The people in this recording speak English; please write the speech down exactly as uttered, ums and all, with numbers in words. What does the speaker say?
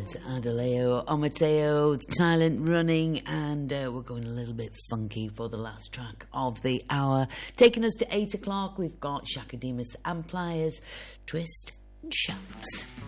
It's Adaleo Omateo, Silent Running, and uh, we're going a little bit funky for the last track of the hour. Taking us to eight o'clock, we've got Shakademus and Pliers, Twist and Shout.